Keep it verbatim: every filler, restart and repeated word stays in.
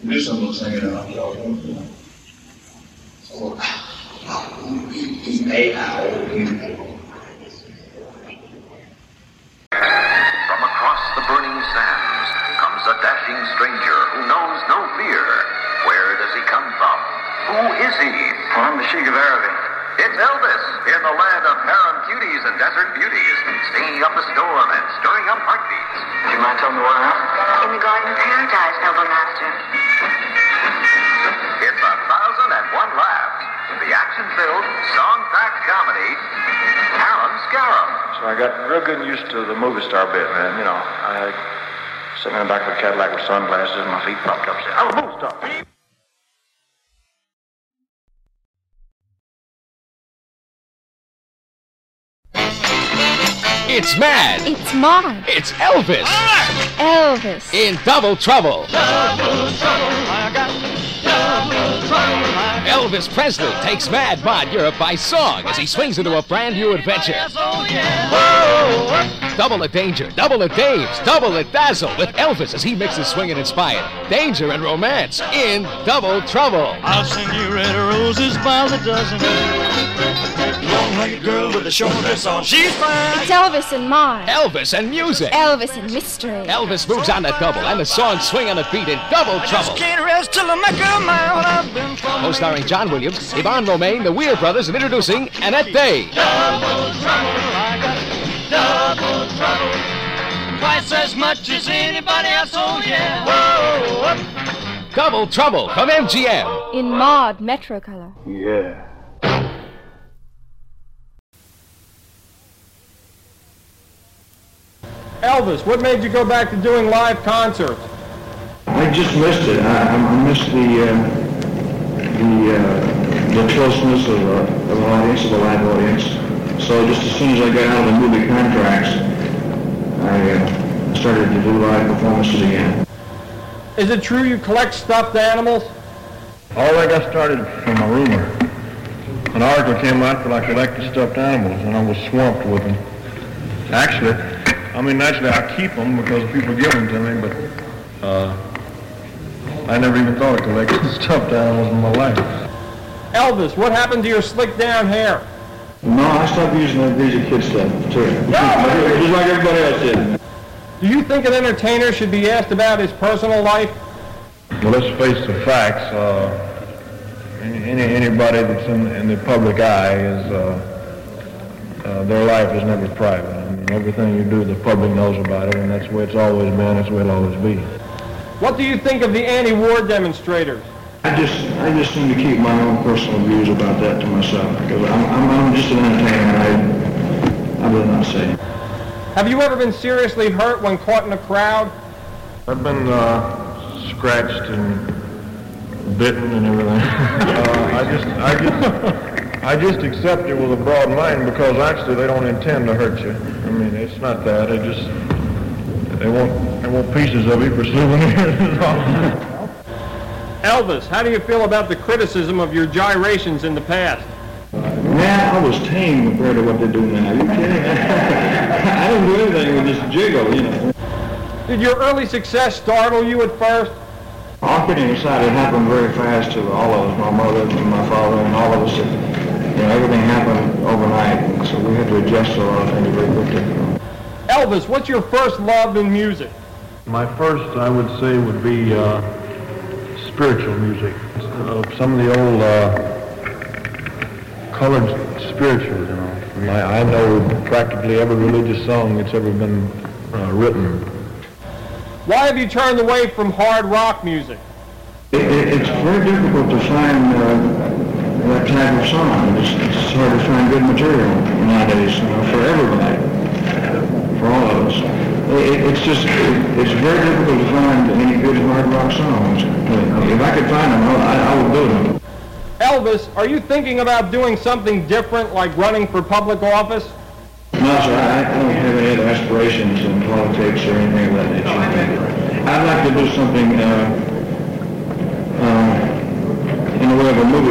Do some little singing around the dog. Hey, ow. From across the burning sands comes a dashing stranger who knows no fear. Where does he come from? Who is he? From the Sheik of Araby. It's Elvis in the land of harem cuties and desert beauties, stinging up the storm and stirring up heartbeats. Do you mind telling me where I am? In the Garden of Paradise, noble master. It's a thousand and one laughs. The action-filled, song-packed comedy, Harem Scarum. So I got real good used to the movie star bit, man. You know, I sitting in the back of a Cadillac with sunglasses and my feet propped up, saying, "I'm a movie star." It's Mad. It's Maude. It's Elvis. Elvis. In Double Trouble. Double trouble, I got double trouble, I got. Elvis Presley takes Mad Mod Europe by song as he swings into a brand new adventure. Yes, oh yeah. Whoa. Double the danger, double the dames, double the dazzle with Elvis as he mixes swing and inspired danger and romance in Double Trouble. I'll send you red roses by the dozen. Long-legged girl with a short dress on, she's fine. It's Elvis and Maude. Elvis and music. Elvis and mystery. Elvis moves on the double and the songs swing on the beat in Double I Trouble. just can't rest till I make a man what I've been for. Co-starring John Williams, Yvonne Romaine, the Weir Brothers, and introducing Annette Day. Double trouble, I got double trouble. Twice as much as anybody else, oh yeah. Whoa. Double Trouble from M G M. In Maude Metrocolor. Yeah. Elvis, what made you go back to doing live concerts? I just missed it. I, I missed the uh, the uh, the closeness of, uh, of an audience, of a live audience. So just as soon as I got out of the movie contracts, I uh, started to do live performances again. Is it true you collect stuffed animals? All that got started from a rumor. An article came out that I collected stuffed animals, and I was swamped with them. Actually, I mean, naturally, I keep them because people give them to me, but uh, I never even thought of collecting stuffed animals in my life. Elvis, what happened to your slick down hair? No, I stopped using that Visa Kid stuff, too. Just like everybody else did. Do you think an entertainer should be asked about his personal life? Well, let's face the facts. Uh, any, any anybody that's in, in the public eye is uh, uh, their life is never private. I mean, everything you do, the public knows about it, and that's the way it's always been. That's the way it'll always be. What do you think of the anti-war demonstrators? I just, I just seem to keep my own personal views about that to myself because I'm, I'm, I'm just an entertainer. I, I will not say. Have you ever been seriously hurt when caught in a crowd? I've been uh, scratched and bitten and everything. uh, I just, I just, I just accept it with a broad mind because actually they don't intend to hurt you. I mean, it's not that. They just, they want, they want pieces of you for souvenirs. Elvis, how do you feel about the criticism of your gyrations in the past? Man, I was tame compared to what they do now. Are you kidding? I didn't do anything with just jiggle, you know. Did your early success startle you at first? All kidding aside, it happened very fast to all of us, my mother and my father and all of us. You know, everything happened overnight, and so we had to adjust to a lot of things very quickly. Elvis, what's your first love in music? My first, I would say, would be uh, spiritual music. Uh, some of the old uh, colored spirituals, you know. I, I know practically every religious song that's ever been uh, written. Why have you turned away from hard rock music? It, it, it's very difficult to find uh, that type of song. It's, it's hard to find good material nowadays, you know, for everybody, for all of us. It, it's just, it, it's very difficult to find any good hard rock songs. If I could find them, I, I would do them. Elvis, are you thinking about doing something different, like running for public office? No, sir, I, I don't have any other aspirations in politics or anything of that nature. I'd like to do something uh, uh, in the way of a movie